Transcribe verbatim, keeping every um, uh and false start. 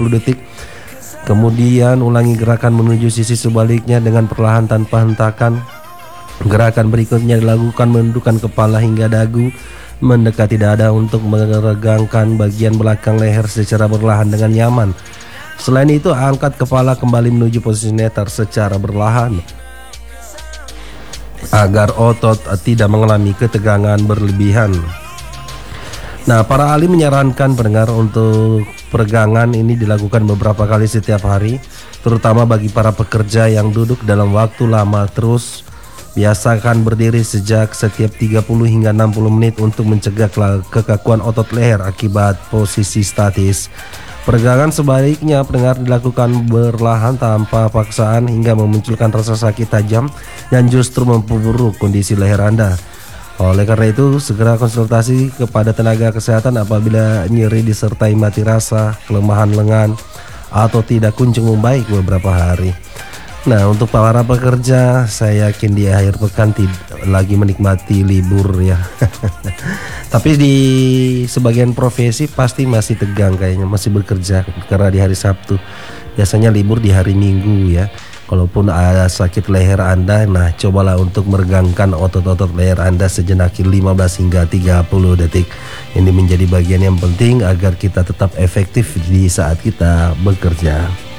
puluh detik. Kemudian ulangi gerakan menuju sisi sebaliknya dengan perlahan tanpa hentakan. Gerakan berikutnya dilakukan menundukkan kepala hingga dagu mendekati dada untuk meregangkan bagian belakang leher secara perlahan dengan nyaman. Selain itu, angkat kepala kembali menuju posisi netar secara perlahan agar otot tidak mengalami ketegangan berlebihan. Nah, para ahli menyarankan pendengar untuk peregangan ini dilakukan beberapa kali setiap hari, terutama bagi para pekerja yang duduk dalam waktu lama terus. Biasakan berdiri sejak setiap tiga puluh hingga enam puluh menit untuk mencegah kekakuan otot leher akibat posisi statis. Peregangan sebaliknya pendengar dilakukan berlahan tanpa paksaan hingga memunculkan rasa sakit tajam dan justru memperburuk kondisi leher Anda. Oleh karena itu, segera konsultasi kepada tenaga kesehatan apabila nyeri disertai mati rasa, kelemahan lengan, atau tidak kunjung membaik beberapa hari. Nah, untuk para pekerja, saya yakin di akhir pekan tidak lagi menikmati libur ya. Tapi di sebagian profesi pasti masih tegang kayaknya, masih bekerja karena di hari Sabtu. Biasanya libur di hari Minggu ya. Kalaupun ada sakit leher Anda, nah cobalah untuk meregangkan otot-otot leher Anda sejenak lima belas hingga tiga puluh detik. Ini menjadi bagian yang penting agar kita tetap efektif di saat kita bekerja.